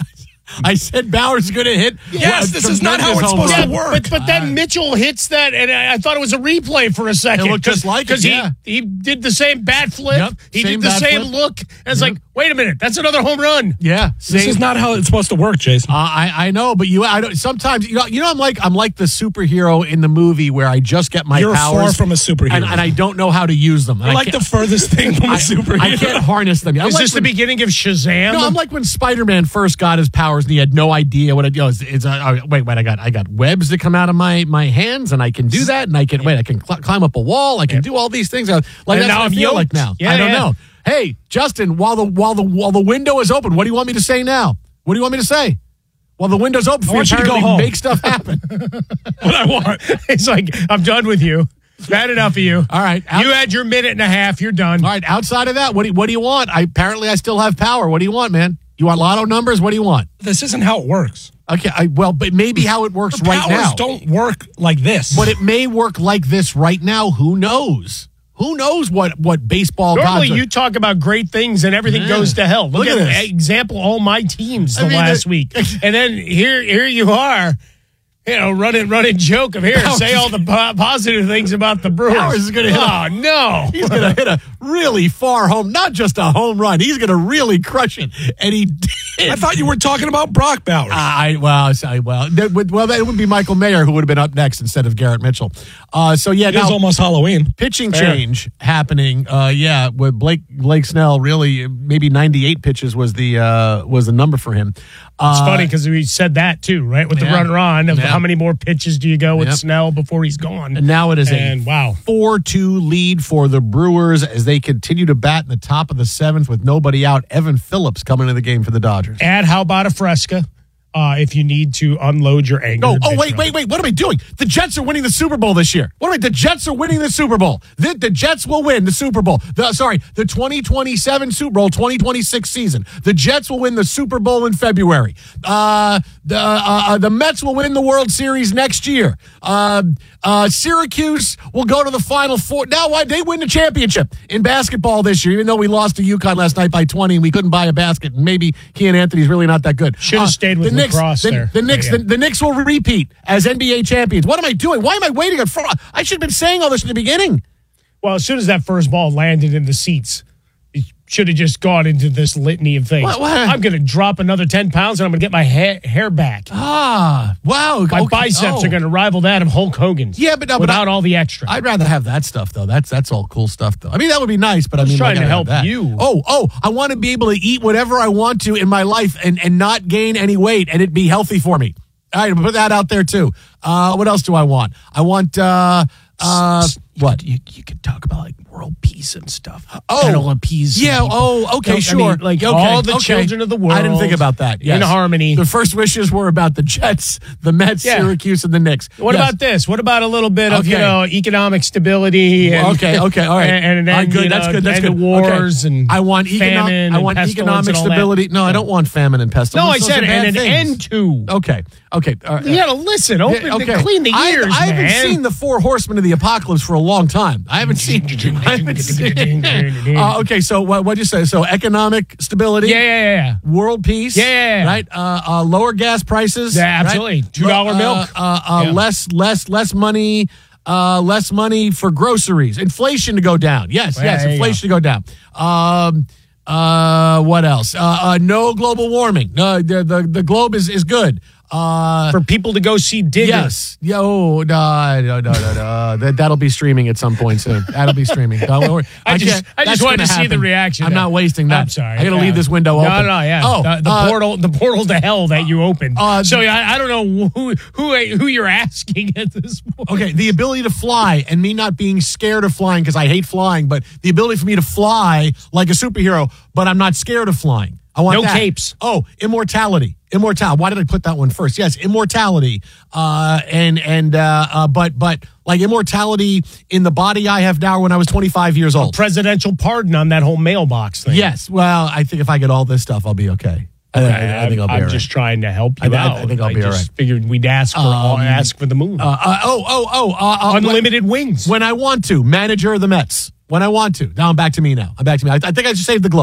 [SPEAKER 3] I said Bauer's going to hit.
[SPEAKER 25] Yes, this is not how it's supposed to work.
[SPEAKER 1] But, but then Mitchell hits that, and I, I thought it was a replay for a second.
[SPEAKER 3] It looked just like it,
[SPEAKER 1] Because
[SPEAKER 3] yeah.
[SPEAKER 1] he, he did the same bat flip.
[SPEAKER 3] Yep,
[SPEAKER 1] he
[SPEAKER 3] same
[SPEAKER 1] did the
[SPEAKER 3] bat
[SPEAKER 1] same
[SPEAKER 3] flip.
[SPEAKER 1] look. And it's
[SPEAKER 3] Yep.
[SPEAKER 1] like, wait a minute, that's another home run.
[SPEAKER 3] Yeah,
[SPEAKER 25] This
[SPEAKER 3] same.
[SPEAKER 25] is not how it's supposed to work, Jason.
[SPEAKER 3] Uh, I I know, but you I don't. Sometimes you know, you know I'm like I'm like the superhero in the movie where I just get my
[SPEAKER 25] You're
[SPEAKER 3] powers
[SPEAKER 25] far from a superhero.
[SPEAKER 3] and, and I don't know how to use them. And
[SPEAKER 25] You're
[SPEAKER 3] I
[SPEAKER 25] like
[SPEAKER 3] can't-
[SPEAKER 25] the furthest thing from a
[SPEAKER 3] I,
[SPEAKER 25] superhero.
[SPEAKER 3] I can't harness them. I'm
[SPEAKER 1] Is
[SPEAKER 3] like
[SPEAKER 1] this
[SPEAKER 3] when-
[SPEAKER 1] the beginning of Shazam?
[SPEAKER 3] No, I'm like when Spider-Man first got his powers and he had no idea what it. You know, it's, it's uh, oh, wait, wait, I got I got webs that come out of my my hands and I can do that and I can wait, I can cl- climb up a wall. I can do all these things. Uh, Like
[SPEAKER 1] And
[SPEAKER 3] that's
[SPEAKER 1] now
[SPEAKER 3] what I
[SPEAKER 1] I'm
[SPEAKER 3] feel like
[SPEAKER 1] yoked.
[SPEAKER 3] now.
[SPEAKER 1] Yeah,
[SPEAKER 3] I don't
[SPEAKER 1] yeah.
[SPEAKER 3] know. Hey, Justin, while the while the while the window is open, what do you want me to say now? What do you want me to say? While the window's open,
[SPEAKER 25] I
[SPEAKER 3] for
[SPEAKER 25] want you to go
[SPEAKER 3] apparently
[SPEAKER 25] home.
[SPEAKER 3] make stuff happen.
[SPEAKER 25] What I want.
[SPEAKER 1] It's like, I'm done with you. Bad enough of you.
[SPEAKER 3] All right, out-
[SPEAKER 1] You had your minute and a half. You're done.
[SPEAKER 3] All right, outside of that, what do you, what do you want? I apparently I still have power. What do you want, man? You want lotto numbers? What do you want?
[SPEAKER 25] This isn't how it works.
[SPEAKER 3] Okay, I, well, but maybe how it works
[SPEAKER 25] The
[SPEAKER 3] right
[SPEAKER 25] powers
[SPEAKER 3] now.
[SPEAKER 25] don't work like this.
[SPEAKER 3] But it may work like this right now. Who knows? Who knows what what baseball
[SPEAKER 1] Normally,
[SPEAKER 3] gods are-
[SPEAKER 1] you talk about great things and everything
[SPEAKER 3] Yeah.
[SPEAKER 1] goes to hell. Look,
[SPEAKER 3] Look
[SPEAKER 1] at,
[SPEAKER 3] at this.
[SPEAKER 1] example all my teams
[SPEAKER 3] I
[SPEAKER 1] the
[SPEAKER 3] mean,
[SPEAKER 1] last
[SPEAKER 3] the-
[SPEAKER 1] week, and then here here you are, you know, running running joke of here.
[SPEAKER 3] Powers-
[SPEAKER 1] Say all the po- positive things about the Brewers.
[SPEAKER 3] Powers is gonna hit
[SPEAKER 1] Oh
[SPEAKER 3] a-
[SPEAKER 1] no,
[SPEAKER 3] He's going to hit a really far home, not just a home run. He's going to really crush it, and he did.
[SPEAKER 25] I thought you were talking about Brock Bowers.
[SPEAKER 3] I well, I, well, that would, well, that would be Michael Mayer who would have been up next instead of Garrett Mitchell. Uh, so yeah,
[SPEAKER 25] it is
[SPEAKER 3] now
[SPEAKER 25] almost Halloween.
[SPEAKER 3] pitching
[SPEAKER 25] Fair.
[SPEAKER 3] change happening. Uh, yeah, with Blake Blake Snell, really maybe ninety-eight pitches was the uh, was the number for him. Uh,
[SPEAKER 1] it's funny because we said that too, right? With the
[SPEAKER 3] yeah.
[SPEAKER 1] runner on of
[SPEAKER 3] Yeah.
[SPEAKER 1] how many more pitches do you go with
[SPEAKER 3] Yep.
[SPEAKER 1] Snell before he's gone?
[SPEAKER 3] And now it is
[SPEAKER 1] And,
[SPEAKER 3] a
[SPEAKER 1] wow.
[SPEAKER 3] four two lead for the Brewers as they continue to bat in the top of the seventh with nobody out. Evan Phillips coming into the game for the Dodgers.
[SPEAKER 1] Add how about a Fresca uh, if you need to unload your anger.
[SPEAKER 3] Oh, oh,
[SPEAKER 1] Bitch
[SPEAKER 3] wait,
[SPEAKER 1] run.
[SPEAKER 3] wait, wait. What am I doing? The Jets are winning the Super Bowl this year. What am I? The Jets are winning the Super Bowl. The, the Jets will win the Super Bowl. The, sorry, the twenty twenty-seven Super Bowl, twenty twenty-six season. The Jets will win the Super Bowl in February. Uh, the, uh, uh, the Mets will win the World Series next year. Uh, uh, Syracuse will go to the Final Four. Now, why they win the championship in basketball this year, even though we lost to UConn last night by twenty and we couldn't buy a basket. And maybe Kean Anthony's really not that good.
[SPEAKER 1] Should have
[SPEAKER 3] Uh,
[SPEAKER 1] stayed with
[SPEAKER 3] the Knicks,
[SPEAKER 1] lacrosse
[SPEAKER 3] the,
[SPEAKER 1] there.
[SPEAKER 3] The Knicks,
[SPEAKER 1] Yeah.
[SPEAKER 3] the, the Knicks will repeat as N B A champions. What am I doing? Why am I waiting at front? I should have been saying all this in the beginning.
[SPEAKER 1] Well, as soon as that first ball landed in the seats, you should have just gone into this litany of things.
[SPEAKER 3] What- what?
[SPEAKER 1] I'm going to drop another ten pounds and I'm going to get my ha- hair back.
[SPEAKER 3] Ah, wow.
[SPEAKER 1] My
[SPEAKER 3] okay.
[SPEAKER 1] biceps
[SPEAKER 3] Oh.
[SPEAKER 1] are going to rival that of Hulk Hogan's.
[SPEAKER 3] Yeah, but no, but
[SPEAKER 1] without
[SPEAKER 3] I-
[SPEAKER 1] all the extra.
[SPEAKER 3] I'd rather have that stuff though. That's that's all cool stuff though. I mean, that would be nice, but I,
[SPEAKER 1] was
[SPEAKER 3] mean,
[SPEAKER 1] trying
[SPEAKER 3] I
[SPEAKER 1] to
[SPEAKER 3] gotta
[SPEAKER 1] help
[SPEAKER 3] have that.
[SPEAKER 1] you.
[SPEAKER 3] Oh, oh, I want to be able to eat whatever I want to in my life and and not gain any weight and it be healthy for me. All right, put that out there too. Uh, what else do I want? I want uh, uh, what?
[SPEAKER 1] You, you could talk about like world peace and stuff.
[SPEAKER 3] Oh,
[SPEAKER 1] That'll appease
[SPEAKER 3] yeah.
[SPEAKER 1] people.
[SPEAKER 3] Oh, okay,
[SPEAKER 1] No, I
[SPEAKER 3] sure.
[SPEAKER 1] mean, like
[SPEAKER 3] okay,
[SPEAKER 1] all the
[SPEAKER 3] okay.
[SPEAKER 1] children of the world.
[SPEAKER 3] I didn't think about that. Yes.
[SPEAKER 1] In harmony.
[SPEAKER 3] The first wishes were about the Jets, the Mets,
[SPEAKER 1] Yeah.
[SPEAKER 3] Syracuse, and the Knicks.
[SPEAKER 1] What
[SPEAKER 3] Yes.
[SPEAKER 1] about this? What about a little bit of, you
[SPEAKER 3] Okay.
[SPEAKER 1] know, economic stability? And,
[SPEAKER 3] okay, okay, all right.
[SPEAKER 1] And, and then,
[SPEAKER 3] all right, good.
[SPEAKER 1] you
[SPEAKER 3] That's
[SPEAKER 1] know,
[SPEAKER 3] good. That's
[SPEAKER 1] end
[SPEAKER 3] good.
[SPEAKER 1] of wars
[SPEAKER 3] okay.
[SPEAKER 1] and
[SPEAKER 3] I want economic.
[SPEAKER 1] famine
[SPEAKER 3] I
[SPEAKER 1] and
[SPEAKER 3] want
[SPEAKER 1] pestilence
[SPEAKER 3] economic
[SPEAKER 1] and all that.
[SPEAKER 3] stability. No, I don't want famine and pestilence.
[SPEAKER 1] No, I
[SPEAKER 3] Those
[SPEAKER 1] said
[SPEAKER 3] are bad
[SPEAKER 1] and an
[SPEAKER 3] things.
[SPEAKER 1] end to.
[SPEAKER 3] Okay, okay. all right.
[SPEAKER 1] You got to listen. Open,
[SPEAKER 3] Yeah, okay.
[SPEAKER 1] clean the
[SPEAKER 3] I-
[SPEAKER 1] ears,
[SPEAKER 3] I, haven't
[SPEAKER 1] man.
[SPEAKER 3] seen the Four Horsemen of the Apocalypse for a long time. I haven't seen. I haven't seen uh, okay, so what what'd you say? So economic stability.
[SPEAKER 1] Yeah, yeah, yeah.
[SPEAKER 3] World peace.
[SPEAKER 1] Yeah, yeah, yeah.
[SPEAKER 3] Right. Uh, uh, lower gas prices.
[SPEAKER 1] Yeah,
[SPEAKER 3] right?
[SPEAKER 1] absolutely. two dollar
[SPEAKER 3] Uh,
[SPEAKER 1] milk.
[SPEAKER 3] Uh, uh,
[SPEAKER 1] Yeah.
[SPEAKER 3] Less, less, less money. Uh, less money for groceries. Inflation to go down. Yes,
[SPEAKER 1] Well,
[SPEAKER 3] yes.
[SPEAKER 1] there you
[SPEAKER 3] Inflation to go down. Um. Uh. What else? Uh. uh no global warming. No. The the, the globe is is good. Uh.
[SPEAKER 1] For people to go see Digger.
[SPEAKER 3] Yes. Yo, no, no, no, no, no. That, that'll be streaming at some point soon. That'll be streaming. Don't worry.
[SPEAKER 1] I just,
[SPEAKER 3] can't-
[SPEAKER 1] I just
[SPEAKER 3] that's
[SPEAKER 1] wanted
[SPEAKER 3] gonna
[SPEAKER 1] to see the
[SPEAKER 3] happen.
[SPEAKER 1] reaction.
[SPEAKER 3] I'm not wasting that.
[SPEAKER 1] I'm sorry.
[SPEAKER 3] I got to
[SPEAKER 1] yeah.
[SPEAKER 3] leave this window
[SPEAKER 1] no,
[SPEAKER 3] open.
[SPEAKER 1] No, no, yeah.
[SPEAKER 3] Oh,
[SPEAKER 1] the, the
[SPEAKER 3] uh,
[SPEAKER 1] portal, the portal to hell that you opened.
[SPEAKER 3] Uh,
[SPEAKER 1] so I, I don't know who, who, who you're asking at this point.
[SPEAKER 3] Okay, the ability to fly and me not being scared of flying because I hate flying, but the ability for me to fly like a superhero, but I'm not scared of flying. I want
[SPEAKER 1] No
[SPEAKER 3] that.
[SPEAKER 1] capes.
[SPEAKER 3] Oh, immortality. Immortality. Why did I put that one first? Yes, immortality. Uh, and and uh, uh, but but like immortality in the body I have now when I was twenty-five years old.
[SPEAKER 1] Presidential pardon on that whole mailbox thing.
[SPEAKER 3] Yes. Well, I think if I get all this stuff, I'll be okay. I,
[SPEAKER 1] Okay,
[SPEAKER 3] I, I think I'll be
[SPEAKER 1] I'm
[SPEAKER 3] all right.
[SPEAKER 1] just trying to help
[SPEAKER 3] I
[SPEAKER 1] you
[SPEAKER 3] thi- I
[SPEAKER 1] out.
[SPEAKER 3] thi- I think I'll be all
[SPEAKER 1] just
[SPEAKER 3] right.
[SPEAKER 1] figured we'd ask for
[SPEAKER 3] Um,
[SPEAKER 1] ask for the moon.
[SPEAKER 3] Uh, uh, oh, oh, oh. Uh, uh,
[SPEAKER 1] Unlimited wings.
[SPEAKER 3] When I want to. Manager of the Mets. When I want to. Now I'm back to me now. I'm back to me. I, I think I just saved the globe.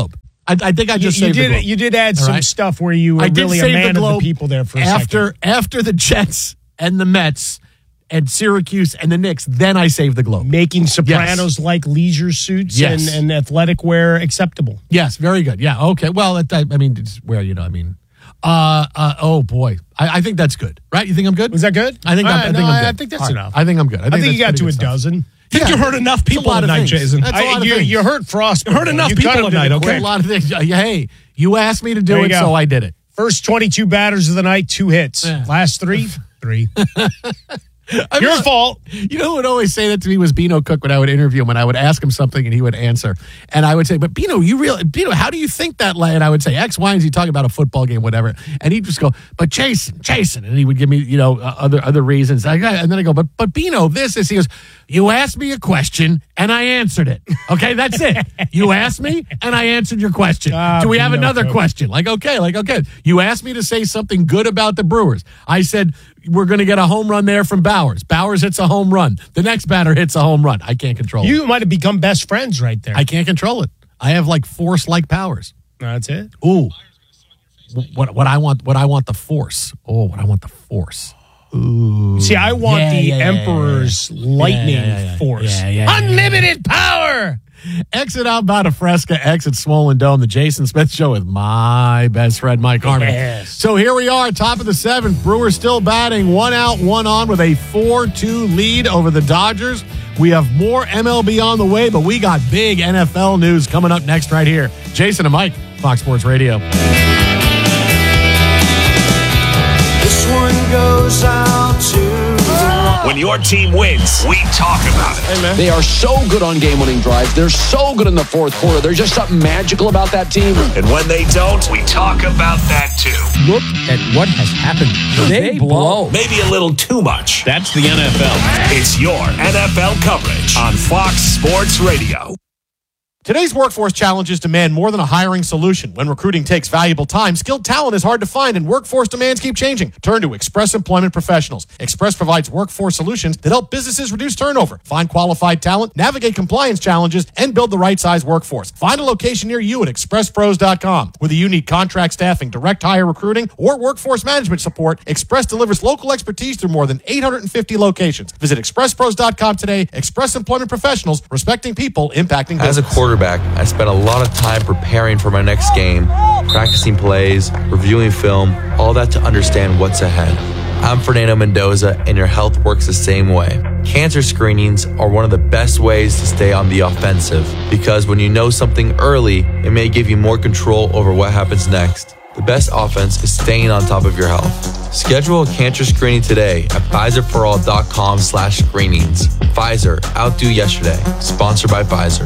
[SPEAKER 3] I, I think I just
[SPEAKER 1] you, you
[SPEAKER 3] saved
[SPEAKER 1] did
[SPEAKER 3] the Globe.
[SPEAKER 1] You did add
[SPEAKER 3] All
[SPEAKER 1] some
[SPEAKER 3] right?
[SPEAKER 1] stuff where you were
[SPEAKER 3] I did
[SPEAKER 1] really a
[SPEAKER 3] save
[SPEAKER 1] man
[SPEAKER 3] the
[SPEAKER 1] of
[SPEAKER 3] Globe
[SPEAKER 1] the people there for a
[SPEAKER 3] after,
[SPEAKER 1] second.
[SPEAKER 3] After the Jets and the Mets and Syracuse and the Knicks, then I saved the Globe.
[SPEAKER 1] Making Sopranos like leisure suits
[SPEAKER 3] Yes.
[SPEAKER 1] and, and athletic wear acceptable.
[SPEAKER 3] Yes, very good. Yeah, okay. Well, it, I, I mean, it's where, you know, I mean, uh, uh, oh boy. I, I think that's good, right? You think I'm good?
[SPEAKER 1] Was that good?
[SPEAKER 3] I think,
[SPEAKER 1] Uh,
[SPEAKER 3] I'm, I think
[SPEAKER 1] no,
[SPEAKER 3] I'm good.
[SPEAKER 1] I think that's
[SPEAKER 3] All right.
[SPEAKER 1] enough.
[SPEAKER 3] I think I'm good. I
[SPEAKER 1] I
[SPEAKER 3] think,
[SPEAKER 1] think you got
[SPEAKER 3] that's
[SPEAKER 1] to a
[SPEAKER 3] pretty good stuff.
[SPEAKER 1] dozen.
[SPEAKER 25] I think
[SPEAKER 3] Yeah.
[SPEAKER 25] you heard enough
[SPEAKER 3] It's a
[SPEAKER 25] people
[SPEAKER 3] lot of
[SPEAKER 25] tonight,
[SPEAKER 3] things.
[SPEAKER 25] Jason.
[SPEAKER 3] That's a
[SPEAKER 1] I-
[SPEAKER 3] lot of
[SPEAKER 1] you,
[SPEAKER 3] things.
[SPEAKER 1] you hurt Frost.
[SPEAKER 25] You heard enough
[SPEAKER 1] You
[SPEAKER 25] people
[SPEAKER 1] cut him to
[SPEAKER 25] tonight,
[SPEAKER 1] the
[SPEAKER 25] okay?
[SPEAKER 1] quick.
[SPEAKER 3] A lot of things. Hey, you asked me to do
[SPEAKER 1] There you
[SPEAKER 3] it,
[SPEAKER 1] go.
[SPEAKER 3] so I did it.
[SPEAKER 1] First twenty-two batters of the night, two hits.
[SPEAKER 3] Yeah.
[SPEAKER 1] Last three, three.
[SPEAKER 3] I
[SPEAKER 1] Your
[SPEAKER 3] mean,
[SPEAKER 1] fault.
[SPEAKER 3] You know who would always say that to me was Bino Cook when I would interview him, and I would ask him something and he would answer. And I would say, but Bino, you really, Bino, how do you think that? Lad? And I would say X, Y, and Z, talking about a football game, whatever. And he'd just go, but Jason, Jason. And he would give me, you know, uh, other other reasons. I, and then I go, but, but Bino, this is, he goes, you asked me a question and I answered it. Okay, that's it. You asked me and I answered your question.
[SPEAKER 1] Ah,
[SPEAKER 3] do we have
[SPEAKER 1] Bino
[SPEAKER 3] another
[SPEAKER 1] Cook.
[SPEAKER 3] question? Like, okay, like, okay. You asked me to say something good about the Brewers. I said, we're going to get a home run there from Bowers. Bowers hits a home run. The next batter hits a home run. I can't control it.
[SPEAKER 1] You might have become best friends right there.
[SPEAKER 3] I can't control it. I have like force-like powers.
[SPEAKER 1] That's it.
[SPEAKER 3] Ooh, what what I want? What I want the force? Oh, what I want the force? Ooh.
[SPEAKER 1] See, I want
[SPEAKER 3] Yeah,
[SPEAKER 1] the
[SPEAKER 3] yeah, yeah,
[SPEAKER 1] Emperor's
[SPEAKER 3] yeah, yeah.
[SPEAKER 1] lightning
[SPEAKER 3] Yeah, yeah, yeah.
[SPEAKER 1] force.
[SPEAKER 3] Yeah, yeah, yeah,
[SPEAKER 1] Unlimited power.
[SPEAKER 3] Exit out Bada Fresca, exit Swollen Dome, the Jason Smith Show with my best friend, Mike Harmon.
[SPEAKER 1] Yes.
[SPEAKER 3] So here we are, top of the seventh. Brewers still batting, one out, one on with a four two lead over the Dodgers. We have more M L B on the way, but we got big N F L news coming up next right here. Jason and Mike, Fox Sports Radio.
[SPEAKER 2] This one goes out to
[SPEAKER 21] When your team wins, we talk about it.
[SPEAKER 7] They are so good on game-winning drives. They're so good in the fourth quarter. There's just something magical about that team.
[SPEAKER 21] And when they don't, we talk about that too.
[SPEAKER 8] Look at what has happened. They, blow.
[SPEAKER 21] Maybe a little too much.
[SPEAKER 8] That's the N F L.
[SPEAKER 21] It's your N F L coverage on Fox Sports Radio.
[SPEAKER 3] Today's workforce challenges demand more than a hiring solution. When recruiting takes valuable time, skilled talent is hard to find, and workforce demands keep changing. Turn to Express Employment Professionals. Express provides workforce solutions that help businesses reduce turnover, find qualified talent, navigate compliance challenges, and build the right size workforce. Find a location near you at express pros dot com. Whether you need contract staffing, direct hire recruiting, or workforce management support, Express delivers local expertise through more than eight hundred fifty locations. Visit express pros dot com today. Express Employment Professionals, respecting people, impacting business.
[SPEAKER 9] As a quarterback, I spent a lot of time preparing for my next game, practicing plays, reviewing film, all that to understand what's ahead. I'm Fernando Mendoza, and your health works the same way. Cancer screenings are one of the best ways to stay on the offensive, because when you know something early, it may give you more control over what happens next. The best offense is staying on top of your health. Schedule a cancer screening today at Pfizer for all dot com slash screenings. Pfizer, outdo yesterday. Sponsored by Pfizer.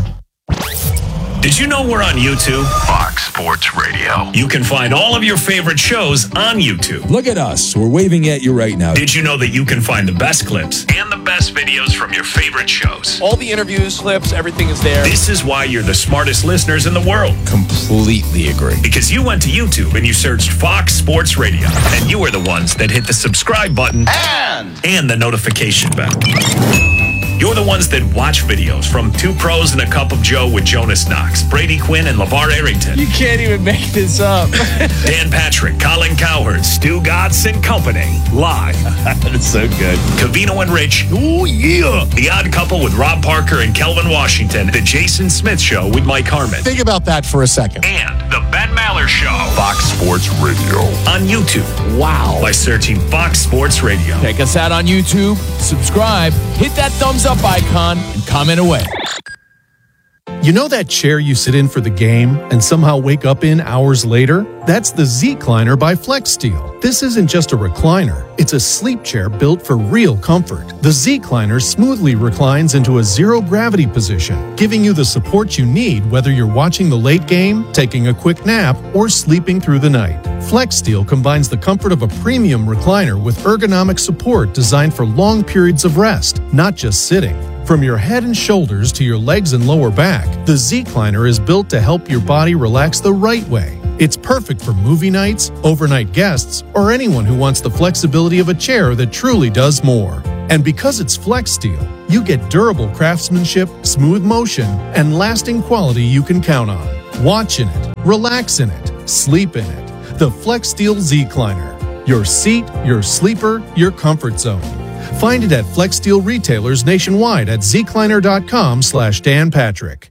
[SPEAKER 21] Did you know we're on YouTube? Fox Sports Radio. You can find all of your favorite shows on YouTube.
[SPEAKER 11] Look at us. We're waving at you right now.
[SPEAKER 21] Did you know that you can find the best clips and the best videos from your favorite shows?
[SPEAKER 9] All the interviews, clips, everything is there.
[SPEAKER 21] This is why you're the smartest listeners in the world.
[SPEAKER 11] Completely agree.
[SPEAKER 21] Because you went to YouTube and you searched Fox Sports Radio. And you are the ones that hit the subscribe button and, and the notification bell. You're the ones that watch videos from Two Pros and a Cup of Joe with Jonas Knox, Brady Quinn, and LeVar Arrington.
[SPEAKER 9] You can't even make this up.
[SPEAKER 21] Dan Patrick, Colin Cowherd, Stu Gatz, and company. Live.
[SPEAKER 9] That's so good.
[SPEAKER 21] Cavino and Rich. Oh, yeah. The Odd Couple with Rob Parker and Kelvin Washington. The Jason Smith Show with Mike Harmon.
[SPEAKER 3] Think about that for a second.
[SPEAKER 21] And The Ben Maller Show. Fox Sports Radio. On YouTube. Wow. By searching Fox Sports Radio.
[SPEAKER 11] Check us out on YouTube. Subscribe. Hit that thumbs up icon and comment away.
[SPEAKER 26] You know that chair you sit in for the game and somehow wake up in hours later? That's the Z-Cliner by FlexSteel. This isn't just a recliner. It's a sleep chair built for real comfort. The Z-Cliner smoothly reclines into a zero-gravity position, giving you the support you need whether you're watching the late game, taking a quick nap, or sleeping through the night. FlexSteel combines the comfort of a premium recliner with ergonomic support designed for long periods of rest, not just sitting. From your head and shoulders to your legs and lower back, the Z-Cliner is built to help your body relax the right way. It's perfect for movie nights, overnight guests, or anyone who wants the flexibility of a chair that truly does more. And because it's FlexSteel, you get durable craftsmanship, smooth motion, and lasting quality you can count on. Watch in it, relax in it, sleep in it. The FlexSteel Zecliner. Your seat, your sleeper, your comfort zone. Find it at FlexSteel retailers nationwide at zecliner.com slash Dan Patrick.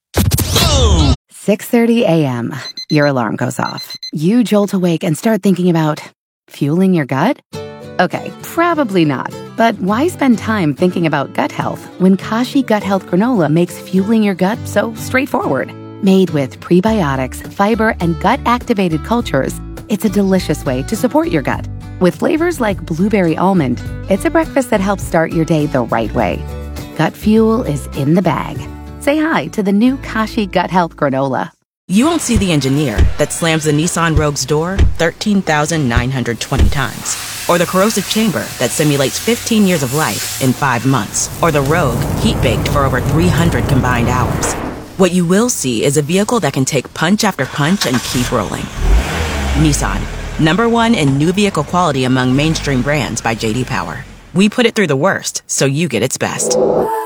[SPEAKER 12] six thirty a.m. Your alarm goes off. You jolt awake and start thinking about fueling your gut? Okay, probably not. But why spend time thinking about gut health when Kashi Gut Health Granola makes fueling your gut so straightforward? Made with prebiotics, fiber, and gut-activated cultures, it's a delicious way to support your gut. With flavors like blueberry almond, it's a breakfast that helps start your day the right way. Gut fuel is in the bag. Say hi to the new Kashi Gut Health Granola.
[SPEAKER 13] You won't see the engineer that slams the Nissan Rogue's door thirteen thousand nine hundred twenty times. Or the corrosive chamber that simulates fifteen years of life in five months. Or the Rogue heat-baked for over three hundred combined hours. What you will see is a vehicle that can take punch after punch and keep rolling. Nissan, number one in new vehicle quality among mainstream brands by J D Power. We put it through the worst, so you get its best.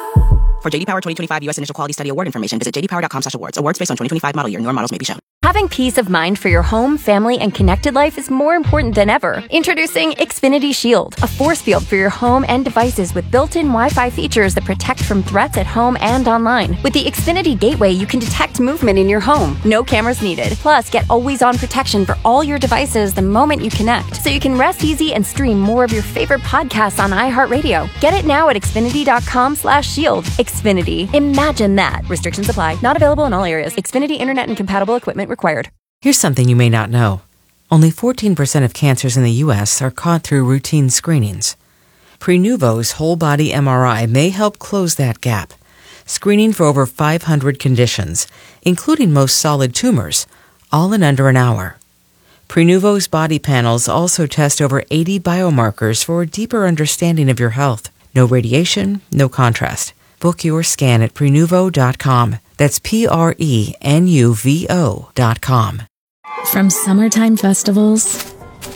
[SPEAKER 13] For J D Power twenty twenty-five U S Initial Quality Study Award information, visit j d power dot com slash awards. Awards based on twenty twenty-five model year. Newer models may be shown.
[SPEAKER 15] Having peace of mind for your home, family, and connected life is more important than ever. Introducing Xfinity Shield, a force field for your home and devices with built-in Wi-Fi features that protect from threats at home and online. With the Xfinity Gateway, you can detect movement in your home. No cameras needed. Plus, get always-on protection for all your devices the moment you connect, so you can rest easy and stream more of your favorite podcasts on iHeartRadio. Get it now at xfinity.com slash shield. Xfinity. Imagine that. Restrictions apply. Not available in all areas. Xfinity Internet and compatible equipment required.
[SPEAKER 16] Here's something you may not know. Only fourteen percent of cancers in the U S are caught through routine screenings. Prenuvo's whole-body M R I may help close that gap, screening for over five hundred conditions, including most solid tumors, all in under an hour. Prenuvo's body panels also test over eighty biomarkers for a deeper understanding of your health. No radiation, no contrast. Book your scan at prenuvo dot com. That's P R E N U V O dot com.
[SPEAKER 17] From summertime festivals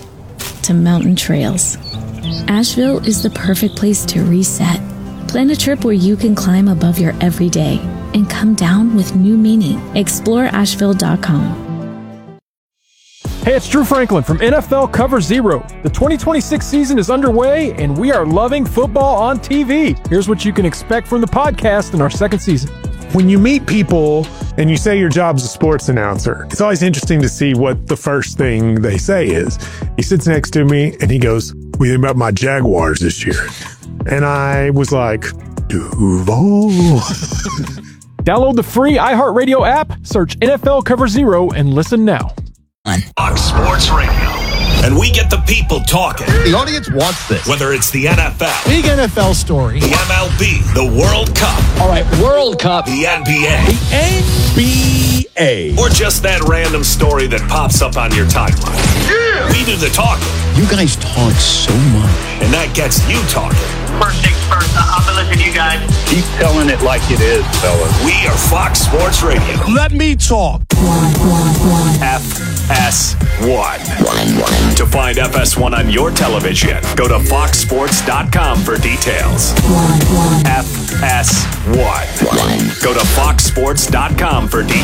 [SPEAKER 17] to mountain trails, Asheville is the perfect place to reset. Plan a trip where you can climb above your everyday and come down with new meaning. explore asheville dot com.
[SPEAKER 18] Hey, it's Drew Franklin from N F L Cover Zero. The twenty twenty-six season is underway, and we are loving football on T V. Here's what you can expect from the podcast in our second season.
[SPEAKER 27] When you meet people and you say your job's a sports announcer, it's always interesting to see what the first thing they say is. He sits next to me and he goes, "What do you think about my Jaguars this year?" And I was like, Duval.
[SPEAKER 18] Download the free iHeartRadio app, search N F L Cover Zero, and listen now.
[SPEAKER 21] Fox Sports Radio. And we get the people talking.
[SPEAKER 28] The audience wants this.
[SPEAKER 21] Whether it's the N F L,
[SPEAKER 10] Big N F L story,
[SPEAKER 21] the M L B, the World Cup.
[SPEAKER 8] All right, World Cup.
[SPEAKER 21] The N B A.
[SPEAKER 28] The N B A.
[SPEAKER 21] Or just that random story that pops up on your timeline. Yeah. We do the talking.
[SPEAKER 28] You guys talk so much.
[SPEAKER 21] And that gets you talking.
[SPEAKER 20] First things first, I've been listening to you guys.
[SPEAKER 19] Keep telling it like it is, fellas.
[SPEAKER 21] We are Fox Sports Radio.
[SPEAKER 27] Let me talk.
[SPEAKER 21] F S one. To find F S one on your television, go to fox sports dot com for details. F S one. Go to fox sports dot com for details.